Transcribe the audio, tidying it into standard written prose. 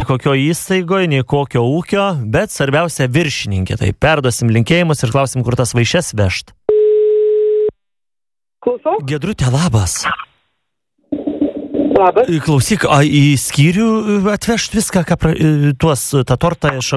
kokio įstaigoje, nei kokio ūkio, bet svarbiausia viršininkė. Tai perduosim linkėjimus ir klausim, kur tas vaišes vežt. Klausau? Giedrutė, labas. Labas. Klausyk, į skyrių atvežt viską, tą tortą iš